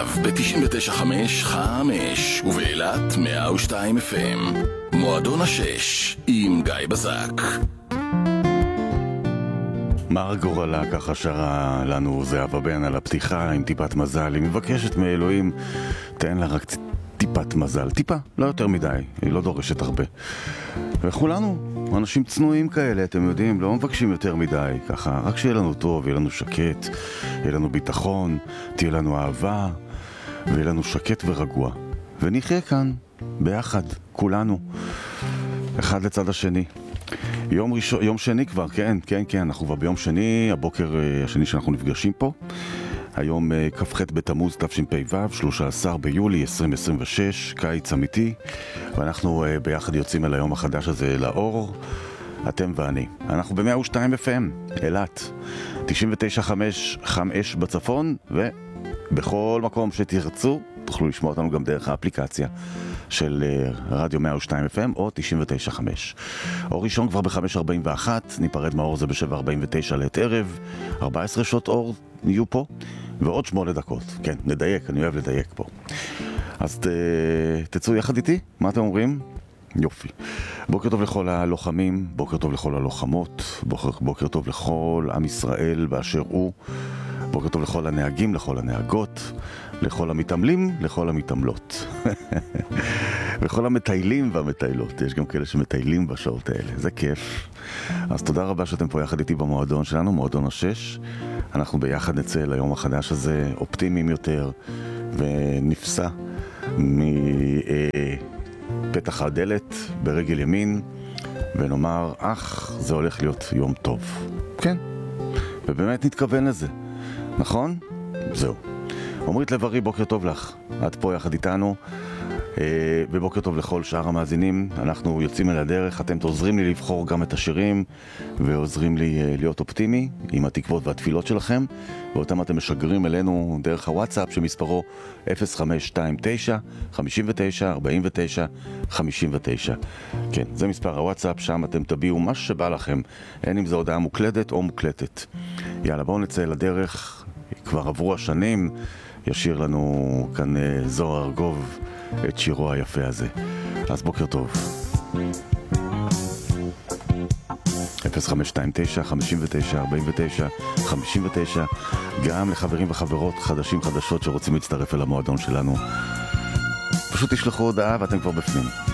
עכשיו ב-99.5 ובאילת 102 FM. מועדון השש עם גיא בזק. מר גורלה ככה שרה לנו זהבה בן על הפתיחה עם טיפת מזל. היא מבקשת מאלוהים, תן לה רק טיפת מזל, טיפה, לא יותר מדי, היא לא דורשת הרבה. וכולנו, אנשים צנועים כאלה, אתם יודעים, לא מבקשים יותר מדי, ככה, רק שיהיה לנו טוב, יהיה לנו שקט, יהיה לנו ביטחון, תהיה לנו אהבה, ויהיה לנו שקט ורגוע. ונחיה כאן, ביחד, כולנו, אחד לצד השני. יום שני כבר, כן, אנחנו כבר ביום שני, הבוקר השני שאנחנו נפגשים פה. היום כ"ח בתמוז תשפ"ו, 13 ביולי 2026, קיץ אמיתי, ואנחנו ביחד יוצאים אל היום החדש הזה לאור, אתם ואני. אנחנו ב-102 FM, אילת, 99.5 בצפון, ובכל מקום שתרצו, תוכלו לשמוע אותנו גם דרך האפליקציה של רדיו 102 FM או 99.5. אור ראשון כבר ב-5:41, ניפרד מהאור זה ב-7:49 לעת ערב, 14 שעות אור יהיו פה, ועוד 8 דקות. כן, נדייק, אני אוהב לדייק פה. אז תצאו יחד איתי, מה אתם אומרים? יופי. בוקר טוב לכל הלוחמים, בוקר טוב לכל הלוחמות, בוקר טוב לכל עם ישראל באשר הוא, בוקר טוב לכל הנהגים, לכל הנהגות, לכל המתעמלים, לכל המתעמלות. וכל המטיילים והמטיילות. יש גם כאלה שמטיילים בשעות האלה, זה כיף. אז תודה רבה שאתם פה יחד איתי במועדון שלנו, מועדון השש. אנחנו ביחד נצא ליום החדש הזה אופטימיים יותר, ונפסע מפתח הדלת ברגל ימין, ונאמר, זה הולך להיות יום טוב. כן, ובאמת נתכוון לזה. נכון? זהו. עומרית לב-ארי, בוקר טוב לך. את פה יחד איתנו, ובוקר טוב לכל שאר המאזינים. אנחנו יוצאים אל הדרך, אתם עוזרים לי לבחור גם את השירים, ועוזרים לי להיות אופטימי עם התקוות והתפילות שלכם, ואותם אתם משגרים אלינו דרך הוואטסאפ שמספרו 0529 59 49 59. כן, זה מספר הוואטסאפ, שם אתם תביאו מה שבא לכם, אין אם זו הודעה מוקלדת או מוקלטת. יאללה, בואו נצא לדרך. כבר עברו השנים, ישיר לנו כאן זוהר ארגוב את שירו היפה הזה. אז בוקר טוב. 0529 59 49 59. גם לחברים וחברות חדשים חדשות שרוצים להצטרף אל המועדון שלנו, פשוט תשלחו הודעה ואתם כבר בפנים.